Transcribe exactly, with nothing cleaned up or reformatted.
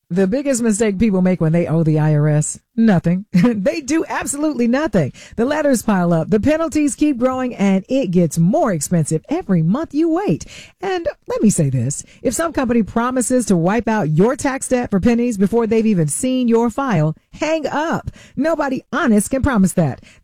The biggest mistake people make when they owe the I R S, nothing. They do absolutely nothing. The letters pile up, the penalties keep growing, and it gets more expensive every month you wait. And let me say this, if some company promises to wipe out your tax debt for pennies before they've even seen your file, hang up. Nobody honest can promise that.